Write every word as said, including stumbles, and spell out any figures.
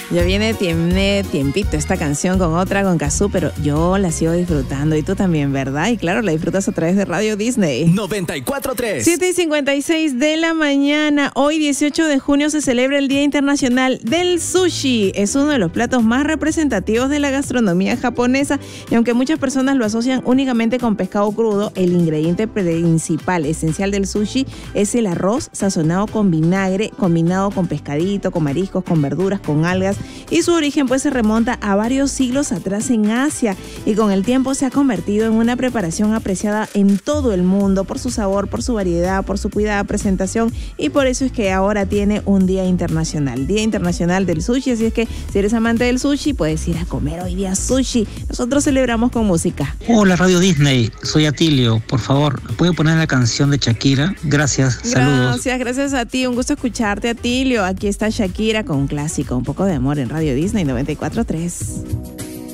Ya viene, tiene tiempito esta canción con otra, con Cazzu, pero yo la sigo disfrutando y tú también, ¿verdad? Y claro, la disfrutas a través de Radio Disney. noventa y cuatro punto tres. siete y cincuenta y seis de la mañana. Hoy, dieciocho de junio, se celebra el Día Internacional del Sushi. Es uno de los platos más representativos de la gastronomía japonesa y aunque muchas personas lo asocian únicamente con pescado crudo, el ingrediente principal, esencial del sushi es el arroz sazonado con vinagre, combinado con pescadito, con mariscos, con verduras, con algas, y su origen pues se remonta a varios siglos atrás en Asia y con el tiempo se ha convertido en una preparación apreciada en todo el mundo por su sabor, por su variedad, por su cuidada presentación, y por eso es que ahora tiene un día internacional, Día Internacional del Sushi. Así es que si eres amante del sushi, puedes ir a comer hoy día sushi. Nosotros celebramos con música. Hola Radio Disney, soy Atilio, por favor, ¿puede poner la canción de Shakira? Gracias, saludos. Gracias, gracias a ti, un gusto escucharte, Atilio. Aquí está Shakira con un clásico, un poco de amor en Radio Disney noventa y cuatro punto tres.